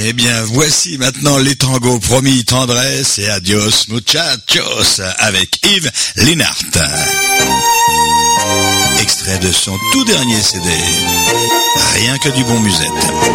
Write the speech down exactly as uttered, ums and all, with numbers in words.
Eh bien, voici maintenant les tangos promis tendresse et adios muchachos avec Yves Linhart. Extrait de son tout dernier C D, Rien que du bon musette.